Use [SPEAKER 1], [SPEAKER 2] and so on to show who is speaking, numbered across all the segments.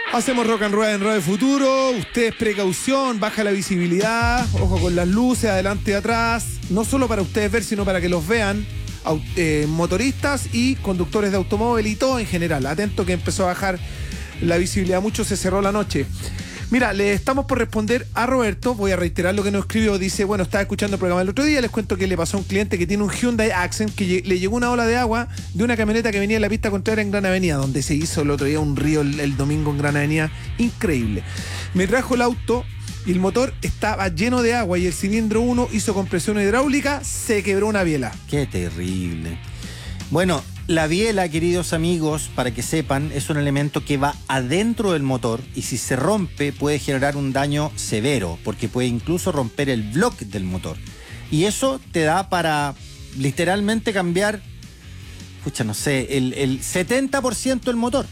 [SPEAKER 1] Hacemos rock and roll en Radio Futuro. Ustedes precaución, baja la visibilidad, ojo con las luces, adelante y atrás. No solo para ustedes ver, sino para que los vean motoristas y conductores de automóvil y todo en general. Atento que empezó a bajar la visibilidad mucho, se cerró la noche. Mira, le estamos por responder a Roberto. Voy a reiterar lo que nos escribió. Dice, bueno, estaba escuchando el programa el otro día. Les cuento que le pasó a un cliente que tiene un Hyundai Accent que le llegó una ola de agua de una camioneta que venía en la pista contraria en Gran Avenida, donde se hizo el otro día un río el domingo en Gran Avenida. Increíble. Me trajo el auto y el motor estaba lleno de agua y el cilindro 1 hizo compresión hidráulica, se quebró una biela.
[SPEAKER 2] Qué terrible. Bueno, la biela, queridos amigos, para que sepan, es un elemento que va adentro del motor y si se rompe puede generar un daño severo, porque puede incluso romper el bloque del motor. Y eso te da para literalmente cambiar, no sé, el 70% del motor.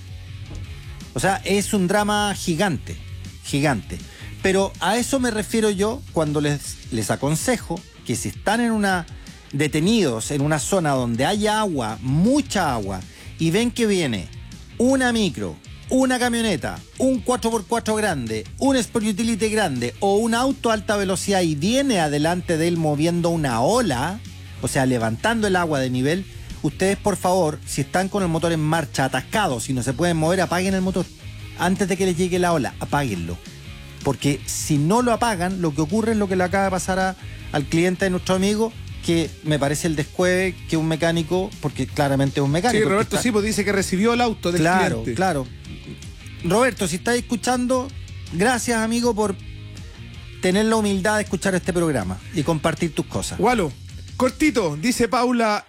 [SPEAKER 2] O sea, es un drama gigante, gigante. Pero a eso me refiero yo cuando les aconsejo que si están detenidos en una zona donde haya agua, mucha agua, y ven que viene una micro, una camioneta, un 4x4 grande, un Sport Utility grande o un auto a alta velocidad y viene adelante de él moviendo una ola, o sea, levantando el agua de nivel, ustedes por favor, si están con el motor en marcha, atascados y no se pueden mover, apaguen el motor. Antes de que les llegue la ola, apáguenlo. Porque si no lo apagan, lo que ocurre es lo que le acaba de pasar al cliente de nuestro amigo, que me parece el descueve que un mecánico, porque claramente es un mecánico.
[SPEAKER 1] Sí, Roberto pues dice que recibió el auto del cliente.
[SPEAKER 2] Claro. Roberto, si estás escuchando, gracias amigo por tener la humildad de escuchar este programa y compartir tus cosas.
[SPEAKER 1] Walo, cortito, dice Paula,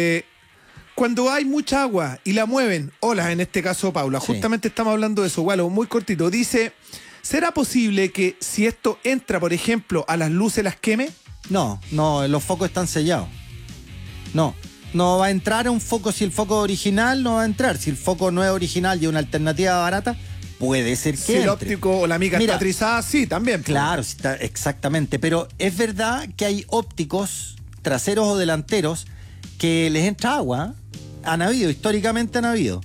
[SPEAKER 1] cuando hay mucha agua y la mueven, hola, en este caso Paula, sí. Justamente estamos hablando de eso, Walo, muy cortito, dice, ¿será posible que si esto entra, por ejemplo, a las luces las queme?
[SPEAKER 2] No, los focos están sellados. No va a entrar un foco, si el foco es original, no va a entrar. Si el foco no es original y es una alternativa barata, puede ser que
[SPEAKER 1] si el óptico o la mica está trizada, sí, también.
[SPEAKER 2] Claro, exactamente. Pero es verdad que hay ópticos traseros o delanteros que les entra agua. Históricamente han habido.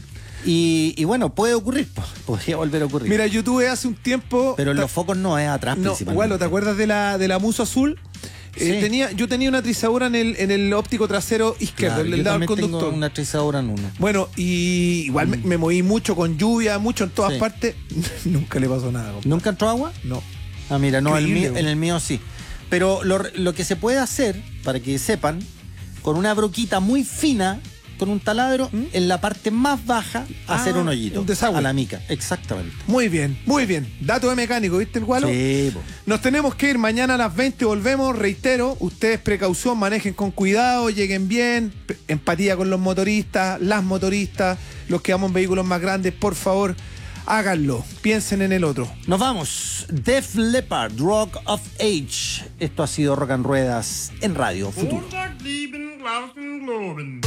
[SPEAKER 2] Y bueno, puede ocurrir, podría volver a ocurrir.
[SPEAKER 1] Mira, yo tuve hace un tiempo...
[SPEAKER 2] Pero en los focos no es atrás principalmente.
[SPEAKER 1] Bueno, ¿te acuerdas de la Muso Azul?
[SPEAKER 2] Sí.
[SPEAKER 1] Yo tenía una trizadura en el óptico trasero izquierdo,
[SPEAKER 2] claro,
[SPEAKER 1] el lado del conductor.
[SPEAKER 2] Tengo una trizadura en uno.
[SPEAKER 1] Bueno, y igual me moví mucho con lluvia, mucho en todas partes. Nunca le pasó nada. Compadre.
[SPEAKER 2] ¿Nunca entró agua?
[SPEAKER 1] No.
[SPEAKER 2] Ah, mira, no, en el mío sí. Pero lo que se puede hacer, para que sepan, con una broquita muy fina, con un taladro, en la parte más baja, hacer un hoyito.
[SPEAKER 1] Un desagüe.
[SPEAKER 2] A la mica, exactamente.
[SPEAKER 1] Muy bien. Dato de mecánico, ¿viste el Gualo?
[SPEAKER 2] Sí,
[SPEAKER 1] Nos tenemos que ir mañana a las 20, volvemos, reitero, ustedes precaución, manejen con cuidado, lleguen bien, empatía con los motoristas, las motoristas, los que vamos en vehículos más grandes, por favor, háganlo, piensen en el otro.
[SPEAKER 2] Nos vamos. Def Leppard, Rock of Age. Esto ha sido Rock and Ruedas en Radio Futuro.